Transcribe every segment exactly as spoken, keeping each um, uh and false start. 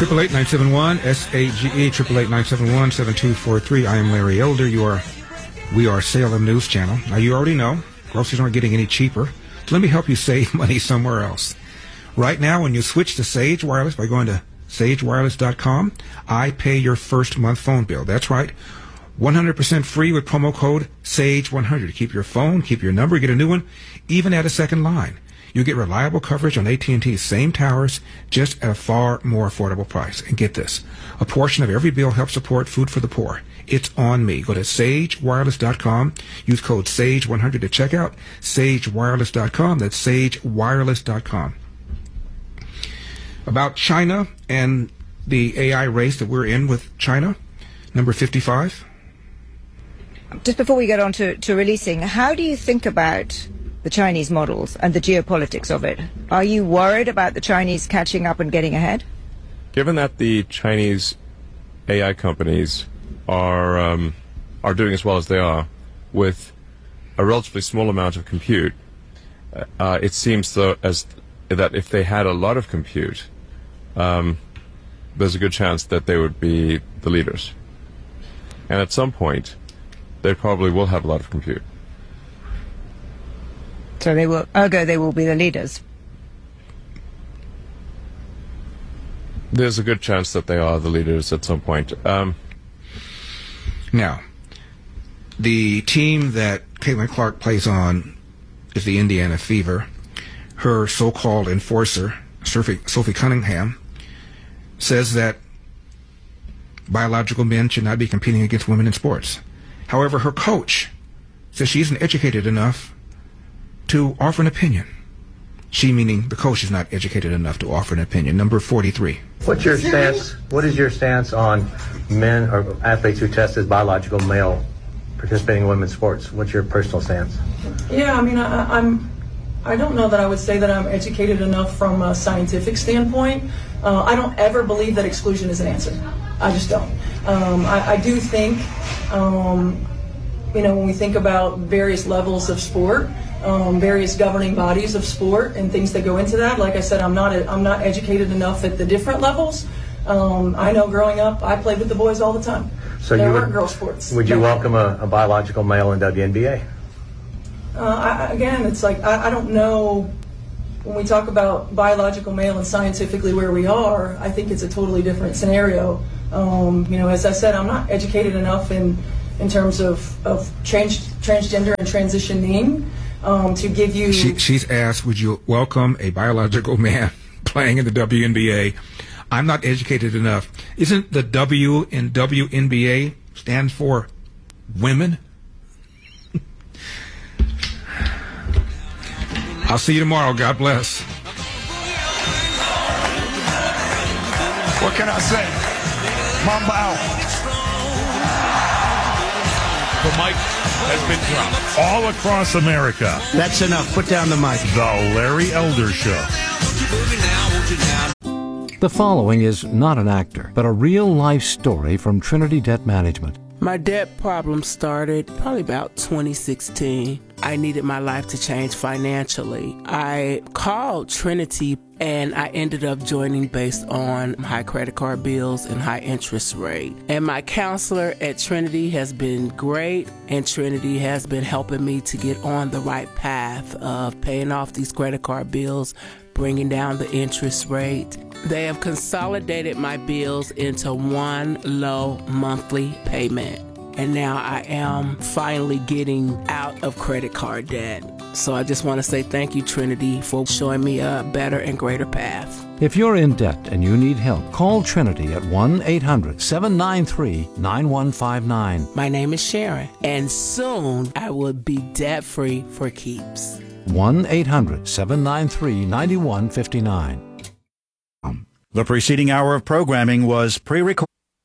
Triple eight nine seven one S A G E triple eight nine seven one seven two four three. I am Larry Elder. You are, we are Salem News Channel. Now you already know groceries aren't getting any cheaper. So let me help you save money somewhere else. Right now, when you switch to Sage Wireless by going to sage wireless dot com, I pay your first month phone bill. That's right, one hundred percent free with promo code sage one hundred. Keep your phone, keep your number, get a new one, even add a second line. You get reliable coverage on A T and T's same towers, just at a far more affordable price. And get this, a portion of every bill helps support Food for the Poor. It's on me. Go to sage wireless dot com. Use code sage one hundred to check out. sage wireless dot com. That's sage wireless dot com. About China and the A I race that we're in with China, number fifty-five. Just before we get on to, to releasing, how do you think about the Chinese models and the geopolitics of it? Are you worried about the Chinese catching up and getting ahead? Given that the Chinese A I companies are um, are doing as well as they are with a relatively small amount of compute, uh, it seems though as that if they had a lot of compute, um, there's a good chance that they would be the leaders. And at some point, they probably will have a lot of compute. So they will, ergo they will be the leaders. There's a good chance that they are the leaders at some point. Um, now, the team that Caitlin Clark plays on is the Indiana Fever. Her so-called enforcer, Sophie, Sophie Cunningham, says that biological men should not be competing against women in sports. However, her coach says she isn't educated enough to offer an opinion. She, meaning the coach, is not educated enough to offer an opinion. Number forty-three. What's your stance? What is your stance on men or athletes who test as biological male participating in women's sports? What's your personal stance? Yeah, I mean, I, I'm. I don't know that I would say that I'm educated enough from a scientific standpoint. Uh, I don't ever believe that exclusion is an answer. I just don't. Um, I, I do think, um, you know, when we think about various levels of sport, um, various governing bodies of sport and things that go into that, like I said, I'm not a, I'm not educated enough at the different levels. Um, I know growing up, I played with the boys all the time. So there you weren't would, girl sports. Would you welcome a, a biological male in W N B A? Uh, I, again, it's like, I, I don't know, when we talk about biological male and scientifically where we are, I think it's a totally different scenario. Um, you know, as I said, I'm not educated enough in, in terms of, of trans, transgender and transitioning um, to give you... She, she's asked, would you welcome a biological man playing in the W N B A? I'm not educated enough. Isn't the W in W N B A stands for women? I'll see you tomorrow. God bless. What can I say? Mamba out. The mic has been dropped. All across America. That's enough. Put down the mic. The Larry Elder Show. The following is not an actor, but a real-life story from Trinity Debt Management. My debt problem started probably about twenty sixteen. I needed my life to change financially. I called Trinity and I ended up joining based on high credit card bills and high interest rate. And my counselor at Trinity has been great, and Trinity has been helping me to get on the right path of paying off these credit card bills, bringing down the interest rate. They have consolidated my bills into one low monthly payment. And now I am finally getting out of credit card debt. So I just want to say thank you, Trinity, for showing me a better and greater path. If you're in debt and you need help, call Trinity at one eight hundred seven nine three nine one five nine. My name is Sharon, and soon I will be debt-free for keeps. one eight hundred seven nine three nine one five nine. The preceding hour of programming was pre-recorded.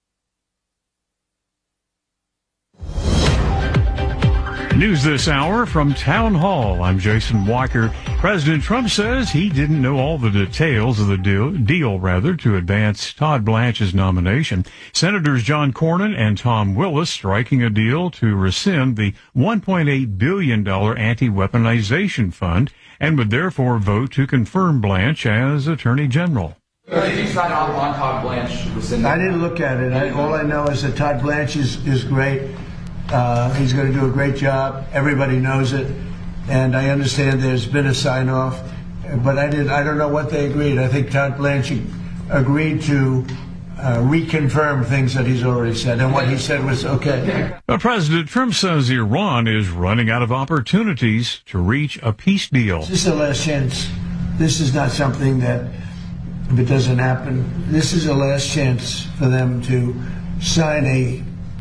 News this hour from Town Hall. I'm Jason Weicker. President Trump says he didn't know all the details of the deal, deal rather, to advance Todd Blanche's nomination. Senators John Cornyn and Tom Willis striking a deal to rescind the one point eight billion dollars anti-weaponization fund and would therefore vote to confirm Blanche as Attorney General. Did you sign off on Todd Blanche? I didn't look at it. I, all I know is that Todd Blanche is, is great. Uh, he's going to do a great job. Everybody knows it. And I understand there's been a sign-off. But I didn't. I don't know what they agreed. I think Todd Blanche agreed to uh, reconfirm things that he's already said. And what he said was okay. But President Trump says Iran is running out of opportunities to reach a peace deal. This is the last chance. This is not something that, if it doesn't happen, this is the last chance for them to sign a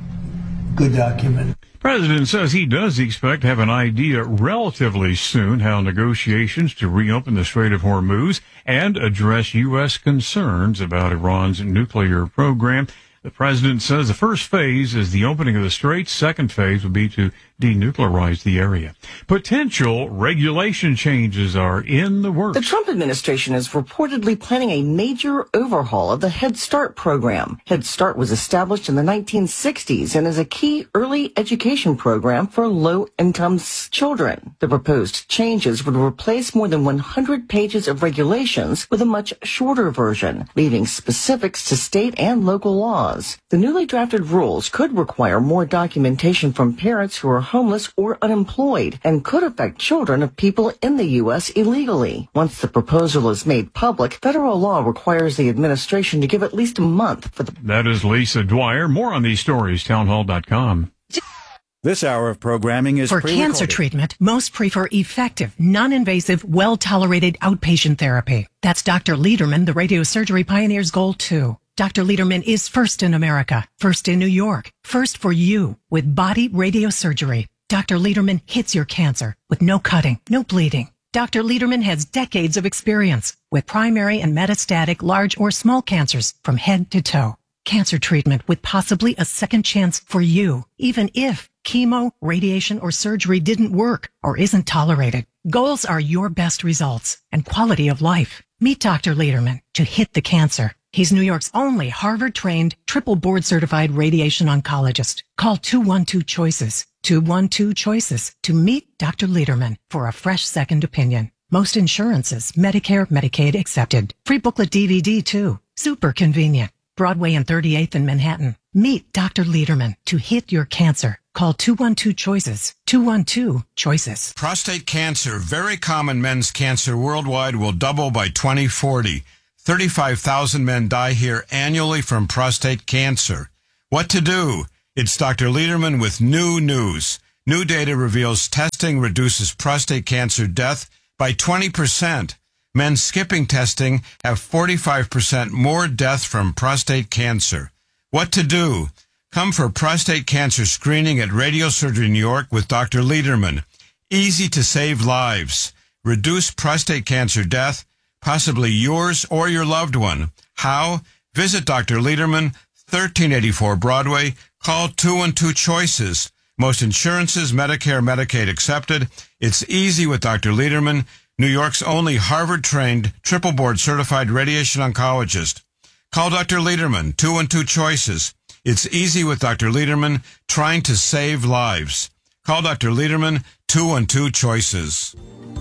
good document. The president says he does expect to have an idea relatively soon how negotiations to reopen the Strait of Hormuz and address U S concerns about Iran's nuclear program. The president says the first phase is the opening of the strait. Second phase would be to denuclearize the area. Potential regulation changes are in the works. The Trump administration is reportedly planning a major overhaul of the Head Start program. Head Start was established in the nineteen sixties and is a key early education program for low-income children. The proposed changes would replace more than one hundred pages of regulations with a much shorter version, leaving specifics to state and local laws. The newly drafted rules could require more documentation from parents who are homeless or unemployed and could affect children of people in the U S illegally. Once the proposal is made public, federal law requires the administration to give at least a month for the... That is Lisa Dwyer. More on these stories, townhall dot com. This hour of programming is For pre-recorded. cancer treatment, most prefer effective, non-invasive, well-tolerated outpatient therapy. That's Doctor Lederman, the radiosurgery pioneer's goal, too. Doctor Lederman is first in America, first in New York, first for you with body radiosurgery. Doctor Lederman hits your cancer with no cutting, no bleeding. Doctor Lederman has decades of experience with primary and metastatic large or small cancers from head to toe. Cancer treatment with possibly a second chance for you, even if chemo, radiation, or surgery didn't work or isn't tolerated. Goals are your best results and quality of life. Meet Doctor Lederman to hit the cancer. He's New York's only Harvard-trained, triple board-certified radiation oncologist. Call two one two CHOICES, two one two CHOICES to meet Doctor Lederman for a fresh second opinion. Most insurances, Medicare, Medicaid accepted. Free booklet D V D, too. Super convenient. Broadway and thirty-eighth in Manhattan. Meet Doctor Lederman to hit your cancer. Call two one two CHOICES, two one two CHOICES. Prostate cancer, very common men's cancer worldwide, will double by twenty forty. thirty-five thousand men die here annually from prostate cancer. What to do? It's Doctor Lederman with new news. New data reveals testing reduces prostate cancer death by twenty percent. Men skipping testing have forty-five percent more death from prostate cancer. What to do? Come for prostate cancer screening at Radiosurgery New York with Doctor Lederman. Easy to save lives. Reduce prostate cancer death, possibly yours or your loved one. How? Visit Doctor Lederman, thirteen eighty-four Broadway. Call two one two CHOICES. Most insurances, Medicare, Medicaid accepted. It's easy with Doctor Lederman, New York's only Harvard-trained, triple board-certified radiation oncologist. Call Doctor Lederman, two one two CHOICES. It's easy with Doctor Lederman, trying to save lives. Call Doctor Lederman, two one two CHOICES.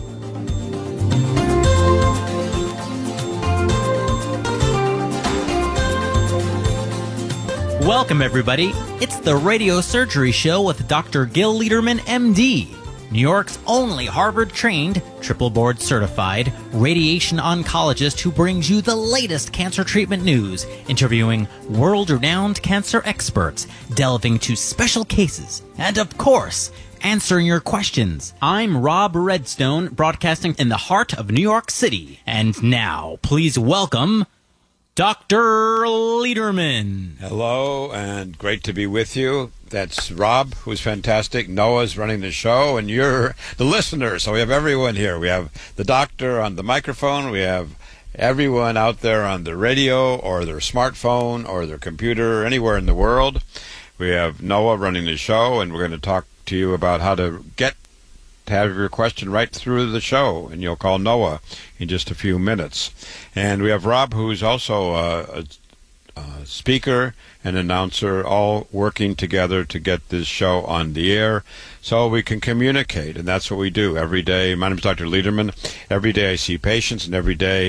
Welcome, everybody. It's the Radio Surgery Show with Doctor Gil Lederman, M D, New York's only Harvard-trained, triple board-certified radiation oncologist who brings you the latest cancer treatment news, interviewing world-renowned cancer experts, delving into special cases, and, of course, answering your questions. I'm Rob Redstone, broadcasting in the heart of New York City. And now, please welcome Doctor Lederman. Hello, and great to be with you. That's Rob, who's fantastic. Noah's running the show, and you're the listener. So we have everyone here. We have the doctor on the microphone. We have everyone out there on the radio or their smartphone or their computer, anywhere in the world. We have Noah running the show, and we're going to talk to you about how to get to have your question right through the show, and you'll call Noah in just a few minutes. And we have Rob, who's also a, a, a speaker and announcer, all working together to get this show on the air so we can communicate, and that's what we do every day. My name is Doctor Lederman. Every day I see patients, and every day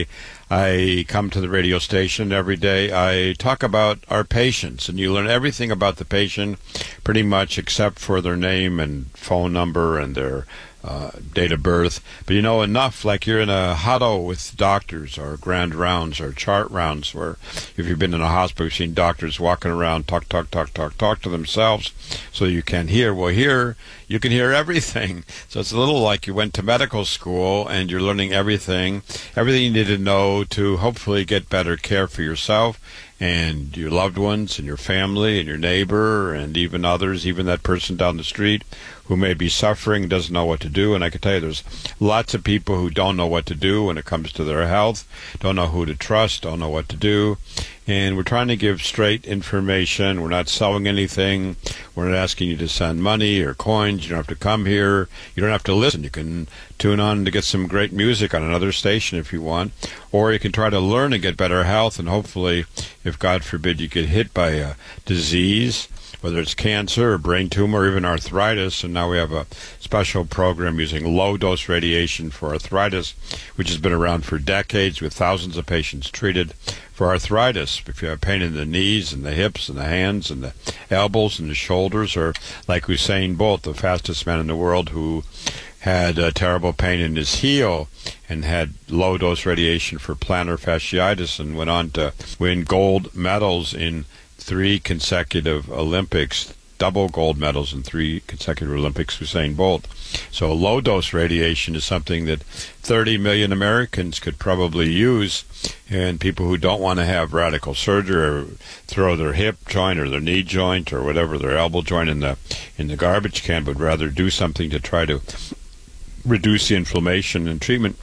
I come to the radio station every day. I talk about our patients, and you learn everything about the patient pretty much except for their name and phone number and their uh, date of birth. But you know enough, like you're in a huddle with doctors or grand rounds or chart rounds where if you've been in a hospital, you've seen doctors walking around, talk, talk, talk, talk, talk to themselves so you can hear. Well, here you can hear everything. So it's a little like you went to medical school and you're learning everything, everything you need to know to hopefully get better care for yourself and your loved ones and your family and your neighbor and even others, even that person down the street who may be suffering, doesn't know what to do. And I can tell you there's lots of people who don't know what to do when it comes to their health, don't know who to trust, don't know what to do. And we're trying to give straight information. We're not selling anything. We're not asking you to send money or coins. You don't have to come here. You don't have to listen. You can tune on to get some great music on another station if you want. Or you can try to learn and get better health. And hopefully, if God forbid you get hit by a disease, whether it's cancer or brain tumor or even arthritis, and now we have a special program using low-dose radiation for arthritis, which has been around for decades with thousands of patients treated for arthritis. If you have pain in the knees and the hips and the hands and the elbows and the shoulders, or like Usain Bolt, the fastest man in the world, who had uh, terrible pain in his heel and had low-dose radiation for plantar fasciitis and went on to win gold medals in three consecutive Olympics, double gold medals in three consecutive Olympics, Usain Bolt. So low-dose radiation is something that thirty million Americans could probably use, and people who don't want to have radical surgery or throw their hip joint or their knee joint or whatever, their elbow joint in the in the garbage can, but rather do something to try to reduce the inflammation and treatment,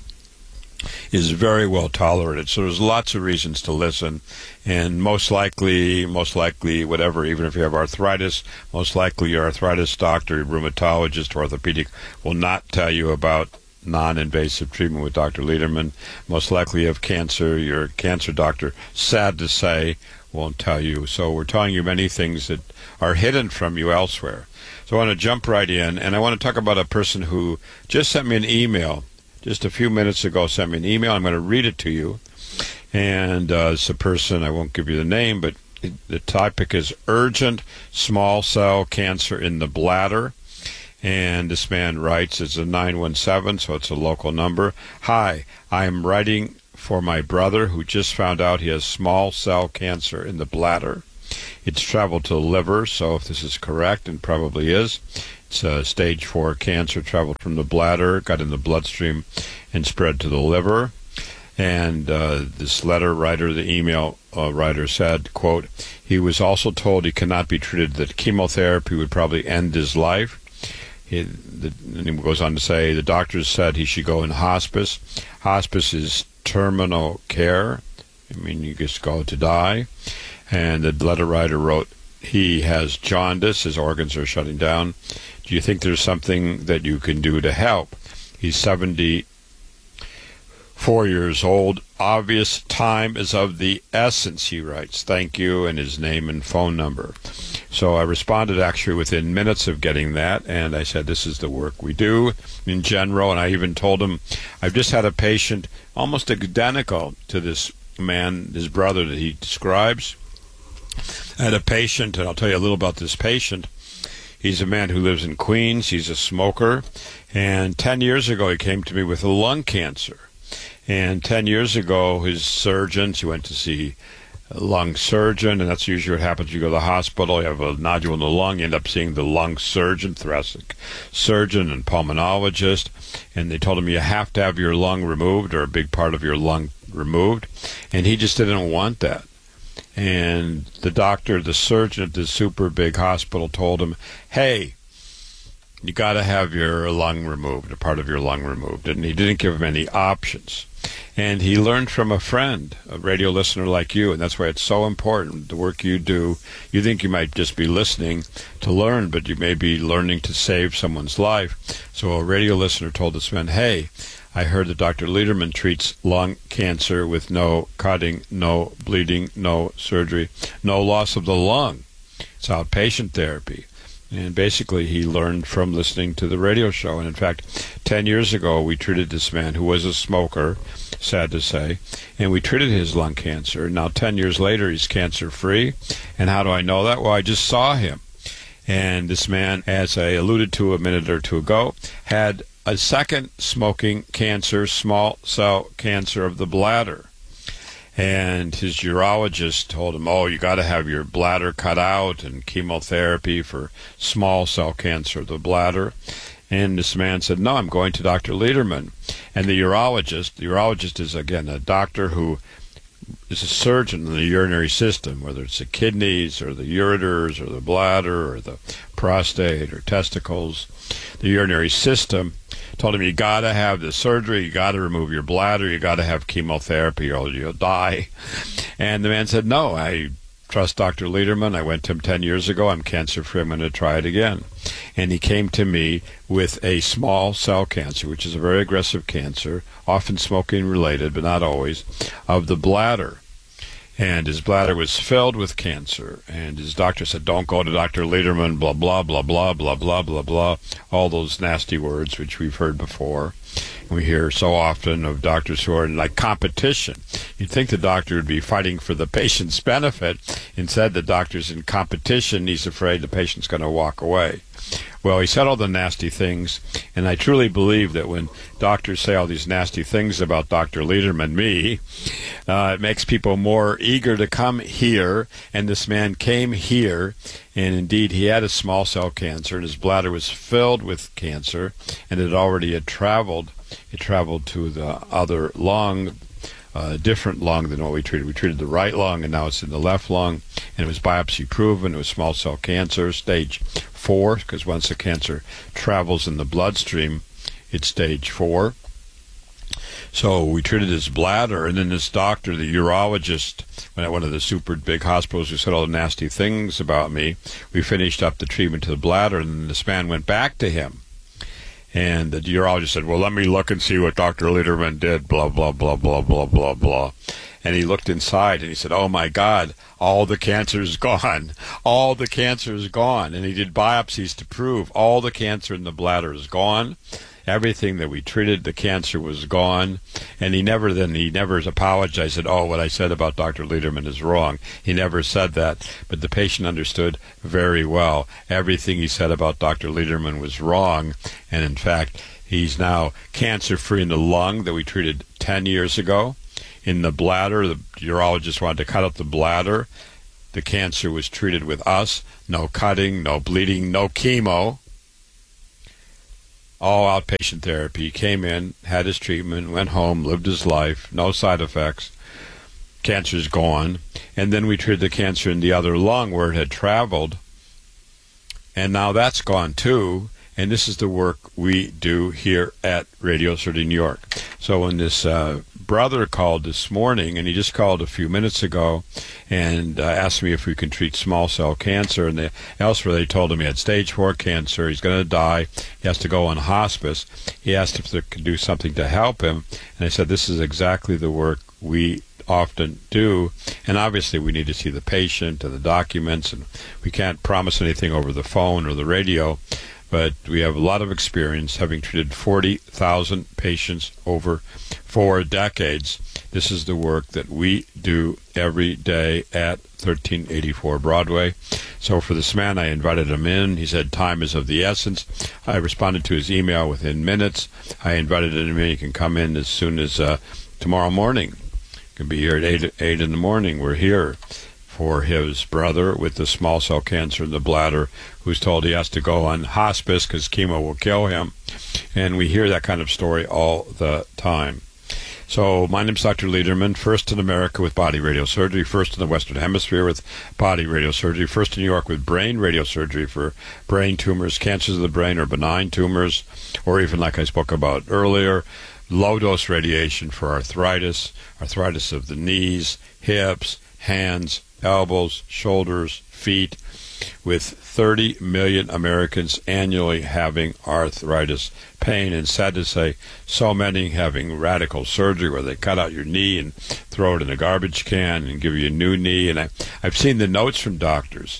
is very well tolerated. So there's lots of reasons to listen, and most likely, most likely, whatever, even if you have arthritis, most likely your arthritis doctor, your rheumatologist, orthopedic will not tell you about non-invasive treatment with Doctor Lederman. Most likely you have cancer, your cancer doctor, sad to say, won't tell you. So we're telling you many things that are hidden from you elsewhere. So I want to jump right in, and I want to talk about a person who just sent me an email just a few minutes ago, sent me an email. I'm going to read it to you. And uh, it's a person, I won't give you the name, but it, the topic is urgent small cell cancer in the bladder. And this man writes, it's a nine one seven, so it's a local number. Hi, I am writing for my brother who just found out he has small cell cancer in the bladder. It's traveled to the liver, so if this is correct, and probably is, it's a stage four cancer, traveled from the bladder, got in the bloodstream, and spread to the liver. And uh, this letter writer, the email uh, writer said, quote, he was also told he cannot be treated, that chemotherapy would probably end his life. He, the, and he goes on to say, the doctors said he should go in hospice. Hospice is terminal care. I mean, you just go to die. And the letter writer wrote, he has jaundice, his organs are shutting down. Do you think there's something that you can do to help? He's seventy-four years old. Obvious time is of the essence, he writes. Thank you, and his name and phone number. So I responded actually within minutes of getting that, and I said, this is the work we do in general. And I even told him, I've just had a patient almost identical to this man, his brother that he describes. I had a patient, and I'll tell you a little about this patient. He's a man who lives in Queens. He's a smoker. And ten years ago, he came to me with a lung cancer. And ten years ago, his surgeons, he went to see a lung surgeon, and that's usually what happens. You go to the hospital, you have a nodule in the lung, you end up seeing the lung surgeon, thoracic surgeon, and pulmonologist. And they told him you have to have your lung removed, or a big part of your lung removed. And he just didn't want that. And the doctor, the surgeon at this super big hospital told him, hey, you got to have your lung removed, a part of your lung removed. And he didn't give him any options. And he learned from a friend, a radio listener like you, and that's why it's so important, the work you do. You think you might just be listening to learn, but you may be learning to save someone's life. So a radio listener told this man, hey, I heard that Doctor Lederman treats lung cancer with no cutting, no bleeding, no surgery, no loss of the lung. It's outpatient therapy. And basically, he learned from listening to the radio show. And in fact, ten years ago, we treated this man who was a smoker, sad to say, and we treated his lung cancer. Now, ten years later, he's cancer-free. And how do I know that? Well, I just saw him. And this man, as I alluded to a minute or two ago, had a second smoking cancer, small cell cancer of the bladder. And his urologist told him, oh, you got to have your bladder cut out and chemotherapy for small cell cancer of the bladder. And this man said, no, I'm going to Doctor Lederman. And the urologist, the urologist is, again, a doctor who is a surgeon in the urinary system, whether it's the kidneys or the ureters or the bladder or the prostate or testicles, the urinary system. Told him, you got to have the surgery, you got to remove your bladder, you got to have chemotherapy or you'll die. And the man said, no, I trust Doctor Lederman. I went to him ten years ago. I'm cancer-free. I'm going to try it again. And he came to me with a small cell cancer, which is a very aggressive cancer, often smoking-related, but not always, of the bladder. And his bladder was filled with cancer. And his doctor said, don't go to Doctor Lederman, blah, blah, blah, blah, blah, blah, blah, blah, all those nasty words which we've heard before. We hear so often of doctors who are in like competition. You'd think the doctor would be fighting for the patient's benefit. Instead, the doctor's in competition. He's afraid the patient's going to walk away. Well, he said all the nasty things, and I truly believe that when doctors say all these nasty things about Doctor Lederman, me, uh, it makes people more eager to come here, and this man came here, and indeed he had a small cell cancer, and his bladder was filled with cancer, and it already had traveled. It traveled to the other lung, uh, different lung than what we treated. We treated the right lung, and now it's in the left lung, and it was biopsy proven. It was small cell cancer, stage four, because once the cancer travels in the bloodstream, it's stage four. So we treated his bladder, and then this doctor, the urologist, at one of the super big hospitals who said all the nasty things about me, we finished up the treatment to the bladder, and then this man went back to him. And the urologist said, well, let me look and see what Doctor Lederman did, blah, blah, blah, blah, blah, blah, blah. And he looked inside, and he said, oh, my God, all the cancer is gone. All the cancer is gone. And he did biopsies to prove all the cancer in the bladder is gone. Everything that we treated, the cancer was gone. And he never then, he never apologized, said, oh, what I said about Doctor Lederman is wrong. He never said that. But the patient understood very well. Everything he said about Doctor Lederman was wrong. And in fact, he's now cancer-free in the lung that we treated ten years ago. In the bladder, the urologist wanted to cut out the bladder. The cancer was treated with us. No cutting, no bleeding, no chemo. All outpatient therapy. He came in, had his treatment, went home, lived his life, no side effects. Cancer's gone. And then we treated the cancer in the other lung where it had traveled. And now that's gone too. And this is the work we do here at Radio Surgery New York. So when this uh, brother called this morning, and he just called a few minutes ago, and uh, asked me if we can treat small cell cancer, and they, elsewhere they told him he had stage four cancer, he's going to die, he has to go on hospice. He asked if they could do something to help him, and I said this is exactly the work we often do, and obviously we need to see the patient and the documents, and we can't promise anything over the phone or the radio. But we have a lot of experience, having treated forty thousand patients over four decades. This is the work that we do every day at thirteen eighty-four Broadway. So for this man, I invited him in. He said time is of the essence. I responded to his email within minutes. I invited him in. He can come in as soon as uh, tomorrow morning. He can be here at eight, eight in the morning. We're here for his brother with the small cell cancer in the bladder, who's told he has to go on hospice because chemo will kill him. And we hear that kind of story all the time. So my name's Doctor Lederman, first in America with body radiosurgery, first in the Western Hemisphere with body radiosurgery, first in New York with brain radiosurgery for brain tumors, cancers of the brain or benign tumors, or even like I spoke about earlier, low-dose radiation for arthritis, arthritis of the knees, hips, hands, elbows, shoulders, feet, with thirty million Americans annually having arthritis pain, and sad to say, so many having radical surgery where they cut out your knee and throw it in a garbage can and give you a new knee. And I, I've seen the notes from doctors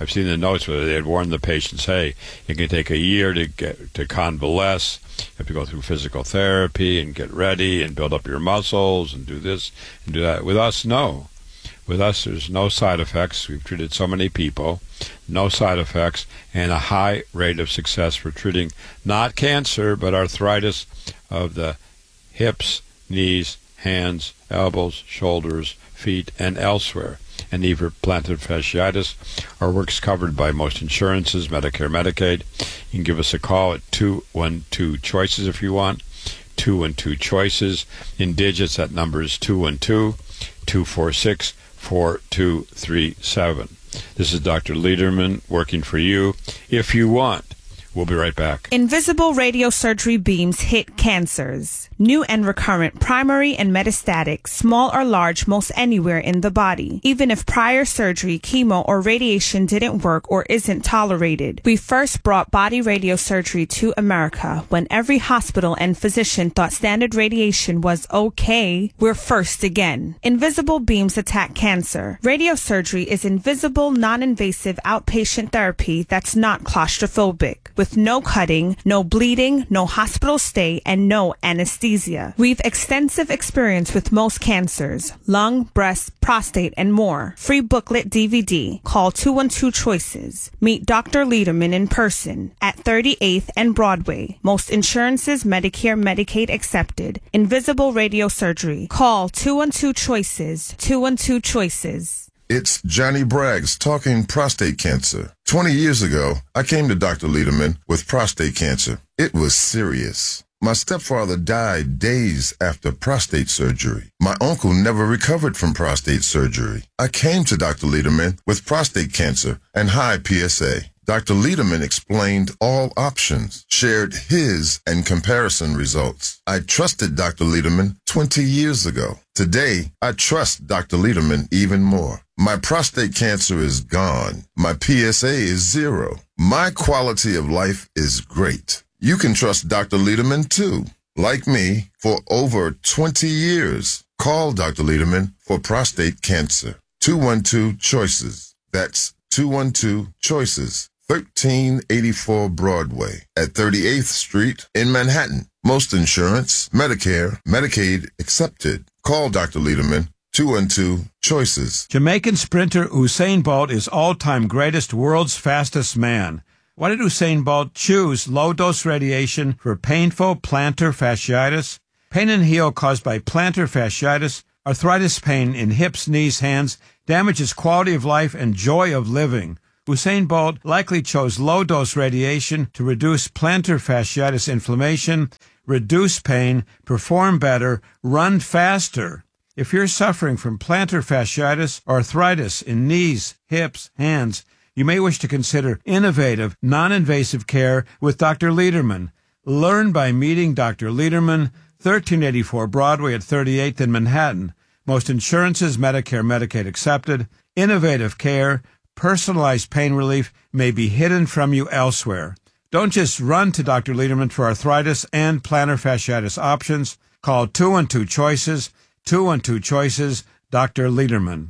I've seen the notes where they had warned the patients, hey, it can take a year to get to convalesce. You have to go through physical therapy and get ready and build up your muscles and do this and do that. With us, no. With us, there's no side effects. We've treated so many people, no side effects, and a high rate of success for treating not cancer, but arthritis of the hips, knees, hands, elbows, shoulders, feet, and elsewhere. And even plantar fasciitis. Our work's covered by most insurances, Medicare, Medicaid. You can give us a call at two one two choices if you want. two one two choices. In digits, that number is two one two, two four six, four two three seven. This is Doctor Lederman working for you if you want. We'll be right back. Invisible radiosurgery beams hit cancers. New and recurrent, primary and metastatic, small or large, most anywhere in the body. Even if prior surgery, chemo, or radiation didn't work or isn't tolerated. We first brought body radiosurgery to America when every hospital and physician thought standard radiation was okay. We're first again. Invisible beams attack cancer. Radiosurgery is invisible, non-invasive outpatient therapy that's not claustrophobic. With no cutting, no bleeding, no hospital stay, and no anesthesia. We've extensive experience with most cancers, lung, breast, prostate, and more. Free booklet D V D. Call two one two choices. Meet Doctor Lederman in person at thirty-eighth and Broadway. Most insurances, Medicare, Medicaid accepted. Invisible radiosurgery. Call two one two choices. two one two choices. It's Johnny Braggs talking prostate cancer. twenty years ago, I came to Doctor Lederman with prostate cancer. It was serious. My stepfather died days after prostate surgery. My uncle never recovered from prostate surgery. I came to Doctor Lederman with prostate cancer and high P S A. Doctor Lederman explained all options, shared his and comparison results. I trusted Doctor Lederman twenty years ago. Today, I trust Doctor Lederman even more. My prostate cancer is gone. My P S A is zero. My quality of life is great. You can trust Doctor Lederman too. Like me, for over twenty years. Call Doctor Lederman for prostate cancer. two one two choices. That's two one two choices. thirteen eighty-four Broadway at thirty-eighth Street in Manhattan. Most insurance, Medicare, Medicaid accepted. Call Doctor Lederman. two one two choices. Jamaican sprinter Usain Bolt is all-time greatest, world's fastest man. Why did Usain Bolt choose low-dose radiation for painful plantar fasciitis? Pain and heel caused by plantar fasciitis, arthritis pain in hips, knees, hands, damages quality of life and joy of living. Usain Bolt likely chose low-dose radiation to reduce plantar fasciitis inflammation, reduce pain, perform better, run faster. If you're suffering from plantar fasciitis or arthritis in knees, hips, hands, you may wish to consider innovative, non-invasive care with Doctor Lederman. Learn by meeting Doctor Lederman, thirteen eighty-four Broadway at thirty-eighth in Manhattan. Most insurances, Medicare, Medicaid accepted. Innovative care, personalized pain relief may be hidden from you elsewhere. Don't just run to Doctor Lederman for arthritis and plantar fasciitis options. Call two one two choices. two one two choices, Doctor Lederman.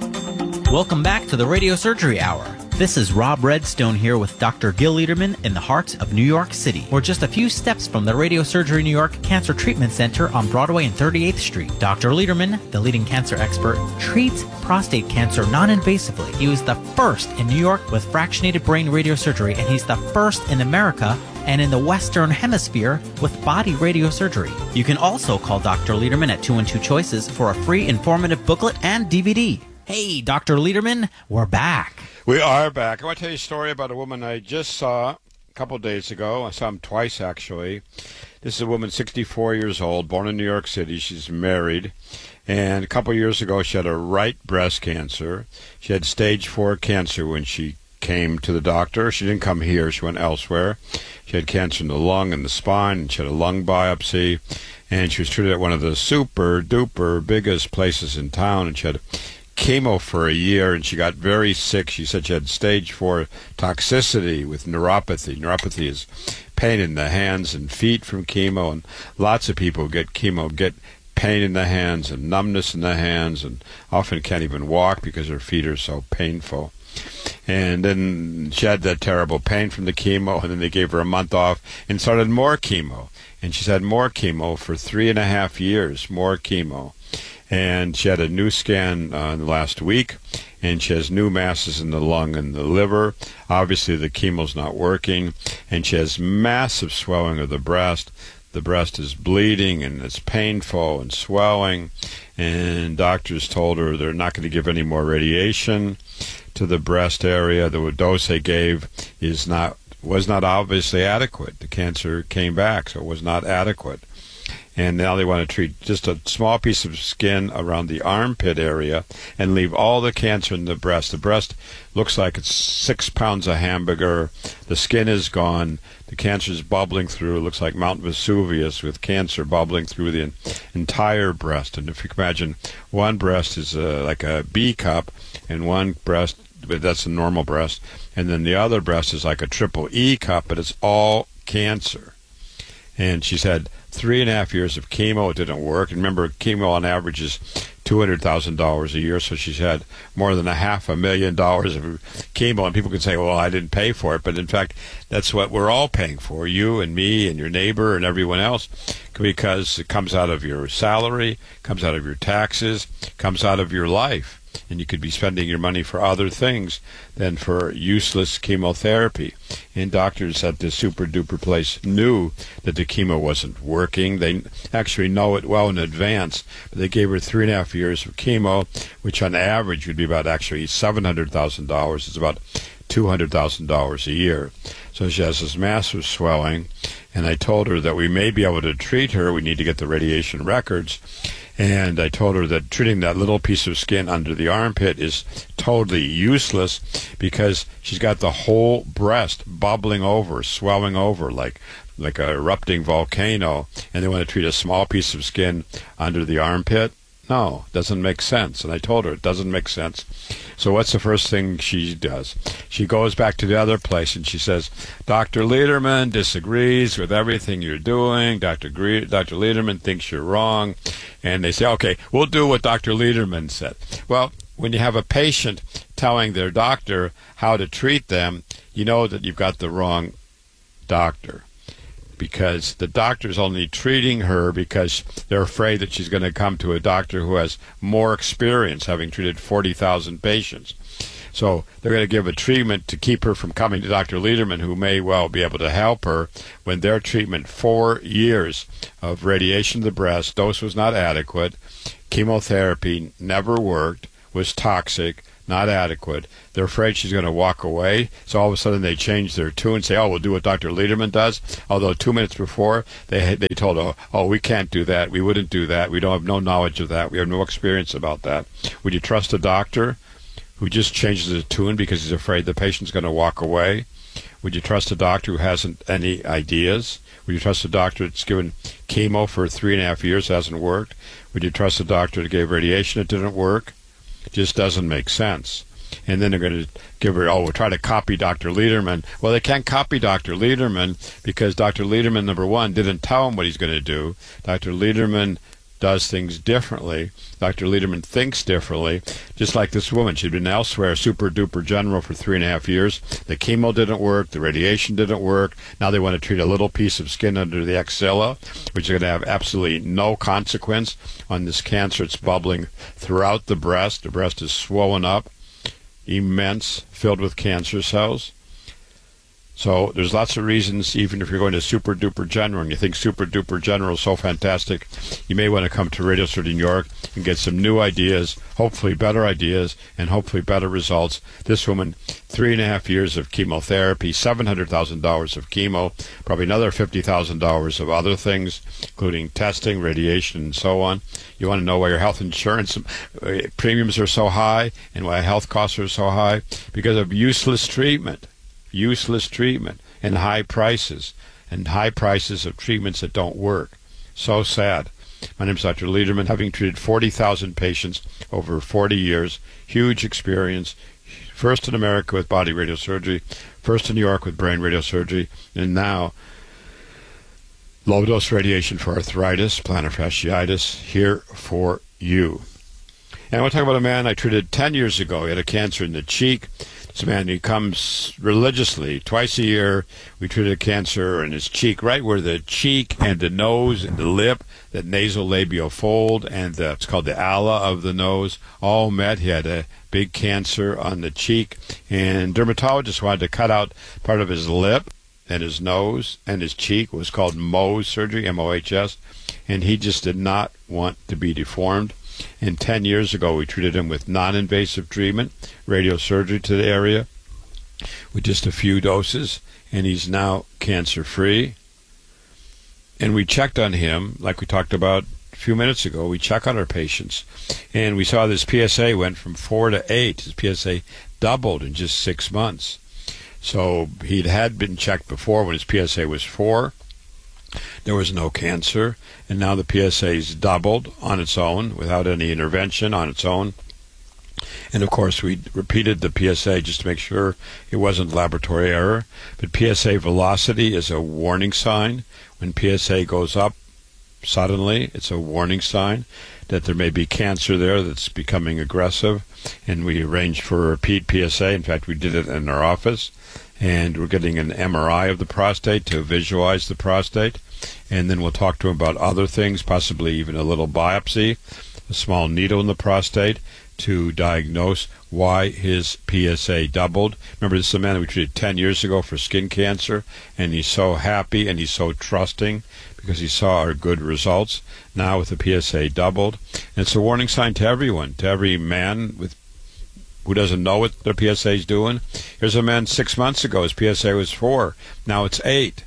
Welcome back to the Radio Surgery Hour. This is Rob Redstone here with Doctor Gil Lederman in the heart of New York City. We're just a few steps from the Radio Surgery New York Cancer Treatment Center on Broadway and thirty-eighth Street. Doctor Lederman, the leading cancer expert, treats prostate cancer non-invasively. He was the first in New York with fractionated brain radiosurgery, and he's the first in America and in the Western Hemisphere with body radiosurgery. You can also call Doctor Lederman at two one two choices for a free informative booklet and D V D. Hey, Doctor Lederman, we're back. We are back. I want to tell you a story about a woman I just saw a couple of days ago. I saw him twice, actually. This is a woman, sixty-four years old, born in New York City. She's married. And a couple of years ago, she had a right breast cancer. She had stage four cancer when she came to the doctor. She didn't come here. She went elsewhere. She had cancer in the lung and the spine, and she had a lung biopsy. And she was treated at one of the super-duper biggest places in town, and she had chemo for a year, and she got very sick. She said she had stage four toxicity with neuropathy. Neuropathy is pain in the hands and feet from chemo, and lots of people who get chemo get pain in the hands and numbness in the hands and often can't even walk because their feet are so painful. And then she had that terrible pain from the chemo, and then they gave her a month off and started more chemo. And she's had more chemo for three and a half years, more chemo. And she had a new scan uh, last week, and she has new masses in the lung and the liver. Obviously, the chemo's not working, and she has massive swelling of the breast. The breast is bleeding, and it's painful and swelling, and doctors told her they're not going to give any more radiation to the breast area. The dose they gave is not was not obviously adequate. The cancer came back, so it was not adequate. And now they want to treat just a small piece of skin around the armpit area and leave all the cancer in the breast. The breast looks like it's six pounds of hamburger. The skin is gone. The cancer is bubbling through. It looks like Mount Vesuvius with cancer bubbling through the entire breast. And if you can imagine, one breast is uh, like a B cup, and one breast, that's a normal breast, and then the other breast is like a triple E cup, but it's all cancer. And she's had three and a half years of chemo. It didn't work. And remember, chemo on average is two hundred thousand dollars a year, so she's had more than a half a million dollars of chemo. And people can say, well, I didn't pay for it. But in fact, that's what we're all paying for, you and me and your neighbor and everyone else, because it comes out of your salary, comes out of your taxes, comes out of your life. And you could be spending your money for other things than for useless chemotherapy. And doctors at this super-duper place knew that the chemo wasn't working. They actually know it well in advance. But they gave her three and a half years of chemo, which on average would be about actually seven hundred thousand dollars. It's about two hundred thousand dollars a year. So she has this massive swelling. And I told her that we may be able to treat her. We need to get the radiation records. And I told her that treating that little piece of skin under the armpit is totally useless because she's got the whole breast bubbling over, swelling over like like a erupting volcano, and they want to treat a small piece of skin under the armpit. No, doesn't make sense. And I told her it doesn't make sense. So what's the first thing she does? She goes back to the other place and she says, Doctor Lederman disagrees with everything you're doing. Doctor Gre- Doctor Lederman thinks you're wrong. And they say, okay, we'll do what Doctor Lederman said. Well, when you have a patient telling their doctor how to treat them, you know that you've got the wrong doctor. Because the doctor's only treating her because they're afraid that she's going to come to a doctor who has more experience, having treated forty thousand patients. So they're going to give a treatment to keep her from coming to Doctor Lederman, who may well be able to help her, when their treatment, four years of radiation to the breast, dose was not adequate, chemotherapy never worked, was toxic, not adequate. They're afraid she's going to walk away, so all of a sudden they change their tune and say, oh, we'll do what Doctor Lederman does, although two minutes before they they told her, oh, we can't do that, we wouldn't do that, we don't have no knowledge of that, we have no experience about that. Would you trust a doctor who just changes the tune because he's afraid the patient's going to walk away? Would you trust a doctor who hasn't any ideas? Would you trust a doctor that's given chemo for three and a half years, hasn't worked? Would you trust a doctor that gave radiation that didn't work? It just doesn't make sense. And then they're going to give her, oh, we'll try to copy Doctor Lederman. Well, they can't copy Doctor Lederman because Doctor Lederman, number one, didn't tell him what he's going to do. Doctor Lederman does things differently. Doctor Lederman thinks differently. Just like this woman, she'd been elsewhere, super-duper general for three and a half years. The chemo didn't work. The radiation didn't work. Now they want to treat a little piece of skin under the axilla, which is going to have absolutely no consequence on this cancer. It's bubbling throughout the breast. The breast is swollen up, immense, filled with cancer cells. So there's lots of reasons, even if you're going to Super Duper General and you think Super Duper General is so fantastic, you may want to come to Radio City, New York and get some new ideas, hopefully better ideas, and hopefully better results. This woman, three and a half years of chemotherapy, seven hundred thousand dollars of chemo, probably another fifty thousand dollars of other things, including testing, radiation, and so on. You want to know why your health insurance premiums are so high and why health costs are so high? Because of useless treatment. Useless treatment and high prices, and high prices of treatments that don't work. So sad. My name is Doctor Lederman, having treated forty thousand patients over forty years, huge experience, first in America with body radiosurgery, first in New York with brain radiosurgery, and now low-dose radiation for arthritis, plantar fasciitis, here for you. And I want to talk about a man I treated ten years ago. He had a cancer in the cheek. This man, he comes religiously twice a year. We treated cancer in his cheek, right where the cheek and the nose and the lip, the nasolabial fold, and the, it's called the ala of the nose, all met. He had a big cancer on the cheek, and dermatologist wanted to cut out part of his lip and his nose and his cheek. It was called Mohs surgery, M O H S, and he just did not want to be deformed. And ten years ago, we treated him with non-invasive treatment, radiosurgery to the area, with just a few doses, and he's now cancer-free. And we checked on him, like we talked about a few minutes ago. We check on our patients, and we saw this P S A went from four to eight. His P S A doubled in just six months. So he had been checked before when his P S A was four. There was no cancer, and now the P S A's doubled on its own without any intervention on its own. And of course, we repeated the P S A just to make sure it wasn't laboratory error. But P S A velocity is a warning sign. When P S A goes up suddenly, it's a warning sign that there may be cancer there that's becoming aggressive. And we arranged for a repeat P S A. In fact, we did it in our office. And we're getting an M R I of the prostate to visualize the prostate. And then we'll talk to him about other things, possibly even a little biopsy, a small needle in the prostate, to diagnose why his P S A doubled. Remember, this is a man we treated ten years ago for skin cancer, and he's so happy and he's so trusting because he saw our good results. Now with the P S A doubled. And it's a warning sign to everyone, to every man with who doesn't know what their P S A is doing. Here's a man six months ago, his P S A was four. Now it's eight.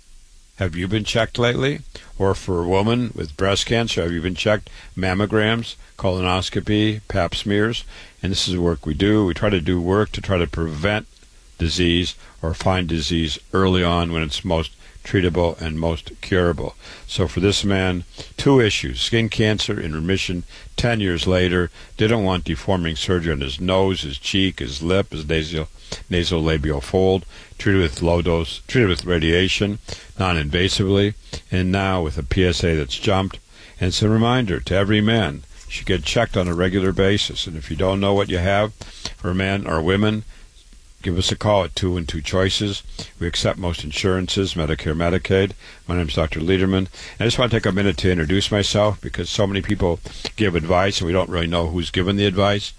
Have you been checked lately? Or for a woman with breast cancer, have you been checked? Mammograms, colonoscopy, pap smears. And this is the work we do. We try to do work to try to prevent disease or find disease early on when it's most treatable and most curable. So for this man, two issues: skin cancer in remission ten years later, didn't want deforming surgery on his nose, his cheek, his lip, his nasal nasolabial fold, treated with low dose, treated with radiation, non-invasively, and now with a P S A that's jumped. And it's a reminder to every man, you should get checked on a regular basis. And if you don't know what you have for men or women, give us a call at two and two choices. We accept most insurances, Medicare, Medicaid. My name is Doctor Lederman. And I just want to take a minute to introduce myself because so many people give advice and we don't really know who's given the advice.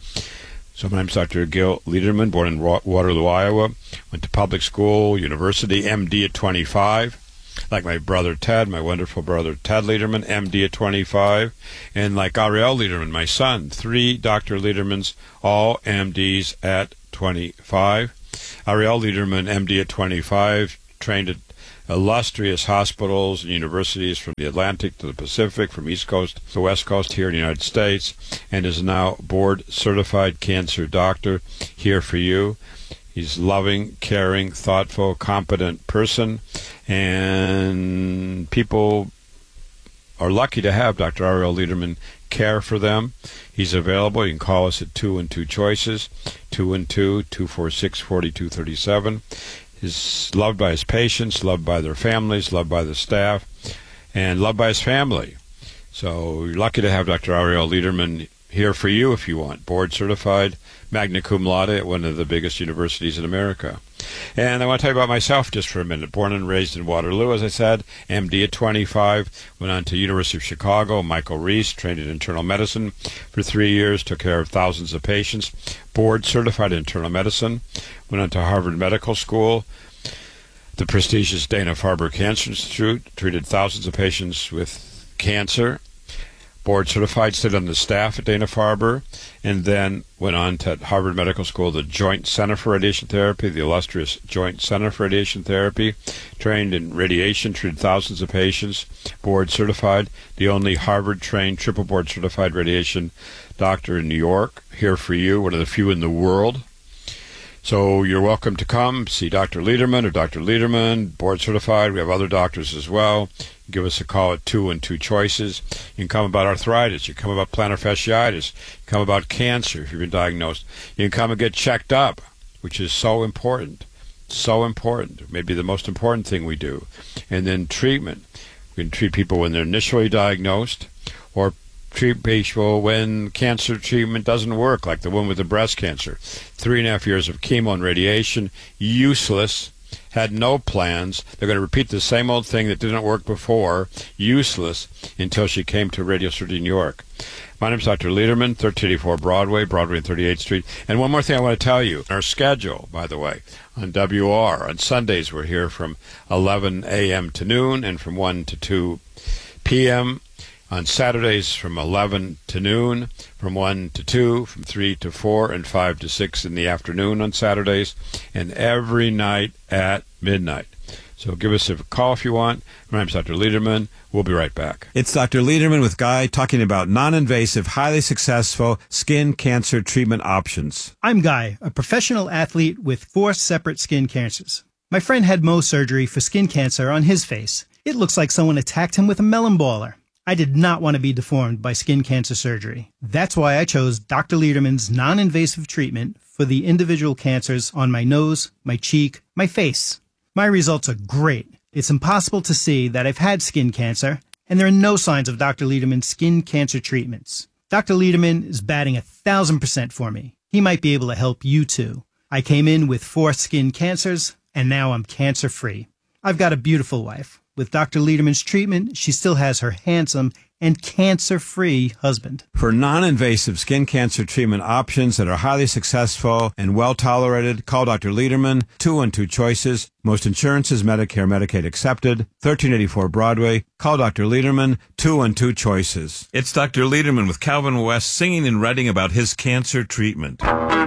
So my name is Doctor Gil Lederman, born in Waterloo, Iowa. Went to public school, university, M D at twenty-five. Like my brother Ted, my wonderful brother Ted Lederman, M D at twenty-five. And like Ariel Lederman, my son, three Doctor Ledermans, all M Ds at twenty-five. Ariel Lederman, M D at twenty-five, trained at illustrious hospitals and universities from the Atlantic to the Pacific, from East Coast to West Coast here in the United States, and is now board-certified cancer doctor here for you. He's loving, caring, thoughtful, competent person, and people are lucky to have Doctor Ariel Lederman care for them. He's available. You can call us at two and two choices, two and two, two four six, four two three seven. He's loved by his patients, loved by their families, loved by the staff, and loved by his family. So you're lucky to have Doctor Ariel Lederman here for you if you want. Board certified, magna cum laude at one of the biggest universities in America. And I want to tell you about myself just for a minute. Born and raised in Waterloo, as I said, M D at twenty-five, went on to University of Chicago, Michael Reese, trained in internal medicine for three years, took care of thousands of patients, board certified in internal medicine, went on to Harvard Medical School, the prestigious Dana-Farber Cancer Institute, treated thousands of patients with cancer, board certified, stayed on the staff at Dana-Farber, and then went on to Harvard Medical School, the Joint Center for Radiation Therapy, the illustrious Joint Center for Radiation Therapy, trained in radiation, treated thousands of patients, board certified, the only Harvard-trained, triple board certified radiation doctor in New York, here for you, one of the few in the world. So you're welcome to come see Doctor Lederman or Doctor Lederman, board certified. We have other doctors as well. Give us a call at two and two choices. You can come about arthritis. You can come about plantar fasciitis. You can come about cancer if you've been diagnosed. You can come and get checked up, which is so important. So important. Maybe the most important thing we do. And then treatment. We can treat people when they're initially diagnosed or treat people when cancer treatment doesn't work, like the one with the breast cancer. Three and a half years of chemo and radiation, useless, had no plans. They're going to repeat the same old thing that didn't work before, useless, until she came to Radio Surgery New York. My name is Doctor Lederman, thirteen eighty-four Broadway, Broadway and thirty-eighth Street. And one more thing I want to tell you, our schedule, by the way, on W R. On Sundays, we're here from eleven a.m. to noon and from one to two p.m. On Saturdays from eleven to noon, from one to two, from three to four, and five to six in the afternoon on Saturdays, and every night at midnight. So give us a call if you want. My name's Doctor Lederman. We'll be right back. It's Doctor Lederman with Guy talking about non-invasive, highly successful skin cancer treatment options. I'm Guy, a professional athlete with four separate skin cancers. My friend had Mohs surgery for skin cancer on his face. It looks like someone attacked him with a melon baller. I did not want to be deformed by skin cancer surgery. That's why I chose Doctor Lederman's non-invasive treatment for the individual cancers on my nose, my cheek, my face. My results are great. It's impossible to see that I've had skin cancer, and there are no signs of Doctor Lederman's skin cancer treatments. Doctor Lederman is batting a thousand percent for me. He might be able to help you too. I came in with four skin cancers, and now I'm cancer-free. I've got a beautiful wife. With Doctor Lederman's treatment, she still has her handsome and cancer-free husband. For non-invasive skin cancer treatment options that are highly successful and well-tolerated, call Doctor Lederman, two one two choices. Most insurances, Medicare, Medicaid accepted. thirteen eighty-four Broadway. Call Doctor Lederman, two one two choices. It's Doctor Lederman with Calvin West singing and writing about his cancer treatment.